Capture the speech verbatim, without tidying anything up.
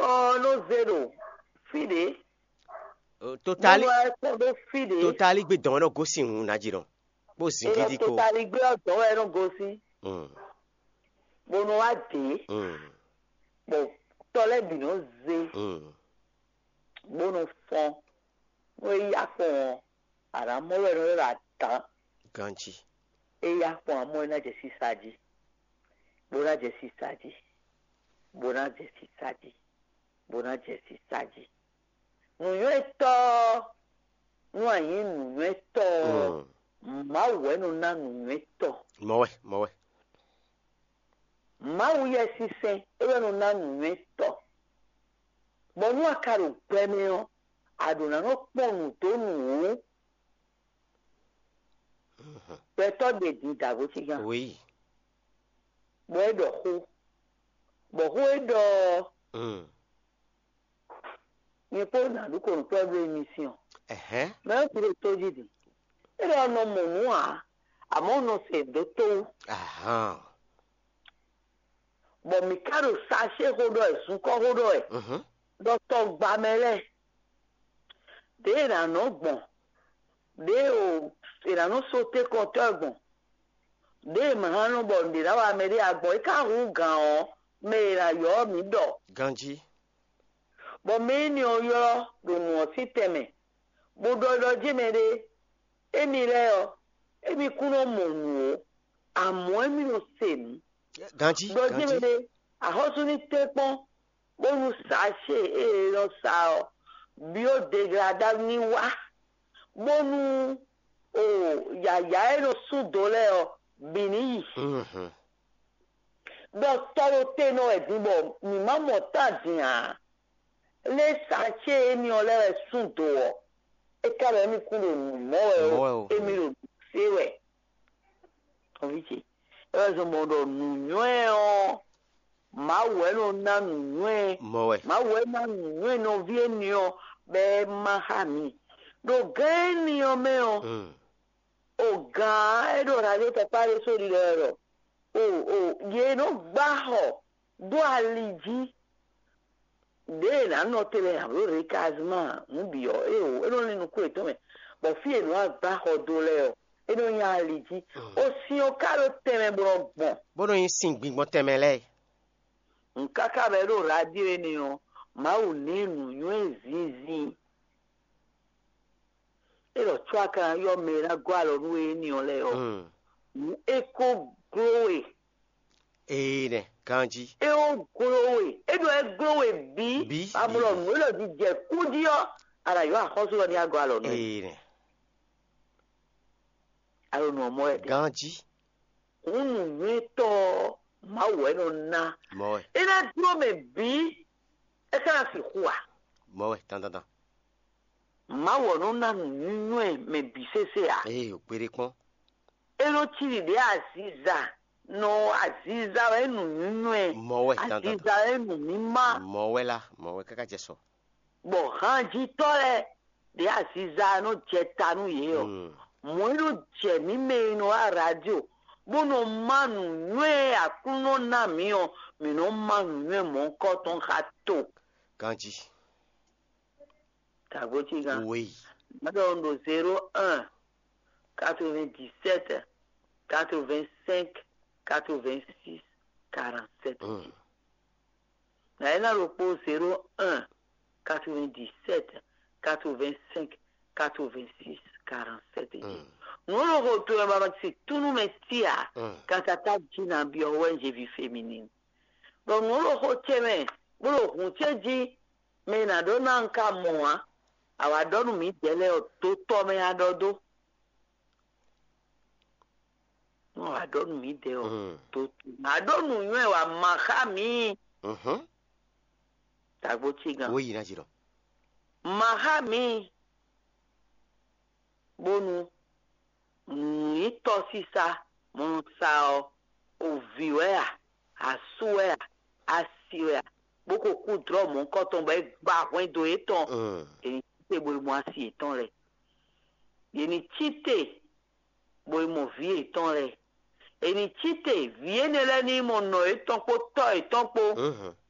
ko no zero fide totali no fide totali gbe don no go sin un na jiro bo sin gidi ko totali gbe odo e no go si mm bo no wa de mm bo tole bi no ze mm bo no fon wo ya fon ara mo re ra ta ganji e ya fon amo na je si saji bo na je si saji bo na je si saji bo na je si saji nu yo to nu ayin nu yo to ma we no na nu yo to mowe mowe ma wo ye si se e we no na nu yo to bo nu akaro premio aduna no ponu to nu peto de di da go ti gan oui bo e do ho bo ho e do mm ni po na lu ko problem mission eh me ti le to jidi e do no mo nu a amo no se do to aha bo mi karo sa se ho do e sun ko ho do e mhm doctor gba mele de na no gbon de o ira no so te ko to gbon de ma hanu bo ndi la wa me de agbo e ka hu gan o me ra yo mi do ganji bo me ni o yo do nu o si teme bo do do ji me de emi re o emi kuno mo nu o amo emi no se mi ganji do ji me ganji de a ho su ni te pon bo nu sa se e lo sa o bi o degrada ni wa bo nu o ya ya e no su do le o bini mhm doctor o te no e dibo mi ma mo ta dia le sa se emi o le sun do o e ka re mi kuno mo Mo e o. o emi ro se we o vi ti e so mo do nu nyo e o ma we no na nu nyo e mowe ma we na nu nyo e no vi eni o be ma ha mi do gani o me o mm o ga e do ra de te pare so ri re ro o o ye no gba ho do aliji de na no tele na lo re kazma mu bi o e o e no ni nu ku eto me bo fi e no gba ho do le o e no ya aliji o si o karo teme bro gbon bono yin sin gbigbon temele nka ka be ro radio eni o ma o ni nu yo ezizi e lo twa kan yo me na gwa lo nu eni o le o mm eco growe eh ne ganji e o growe e do e growe bi Bi, amulo bi. nu lo di je kudio ara yo akoso lo ni agwa lo nu eh ne aro nu mo e ganji unu mi to ma we no na mowe e na duro me bi e ka fi huwa mowe tan tan tan ma wo no na nu e me bi sese a eh o pere pon e no chiri de aziza no aziza e nu nu e mowe tan tan tan aziza e nu mi ma mowe la mowe kaka jeso bo han ji tole de aziza no jeta nu ye o mm mo no je mi me no a radio bo no manu nwe akuno na mi o mi no manu nwe mo ko ton hato ganji ta go ti gan oui mado ndo zero un quatre-vingt-dix-sept quatre-vingt-cinq quatre-vingt-six quarante-sept mm na ina ro po zero un quatre-vingt-dix-sept quatre-vingt-cinq quatre-vingt-six quarante-sept mm nous le retrouvons c'est tout nous métiers mm quand ça t'a dit dans bio ouais j'ai vu féminine donc nous le retrouvons nous le retrouvons mais na dona nka moa awa donu mi dele o to to me adodo no adonu mi de o mm to adonu yun wa mahami mhm tagbo chigan oui na jiro mahami bonu ni to sisa mo sa o oviwe a asuwe a asiwe a boko ku drum nko ton ba gba wen do eton mm eni te bo mo asi eton re eni chite bo mo vi eton re eni chite viene le ni mo no eton po to eton po mhm